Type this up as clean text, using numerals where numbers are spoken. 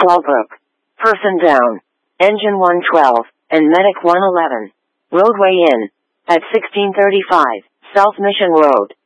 Fallbrook. Person down. Engine 112, and Medic 111. Roadway in. At 1635, South Mission Road.